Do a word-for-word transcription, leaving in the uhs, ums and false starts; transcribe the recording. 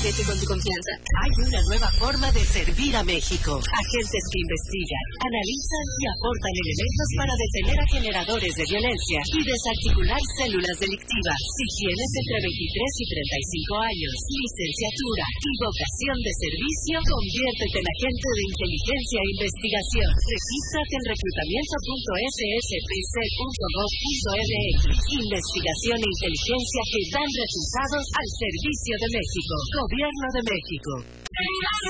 Vete con tu confianza. Hay una nueva forma de servir a México. Agentes que investigan, analizan y aportan elementos para detener a generadores de violencia y desarticular células delictivas. Si tienes entre veintitrés y treinta y cinco años, licenciatura y vocación de servicio, conviértete en agente de inteligencia e investigación. Regístrate en reclutamiento punto s s p c punto gov punto m x. Investigación e inteligencia que dan resultados al servicio de México. Gobierno de México.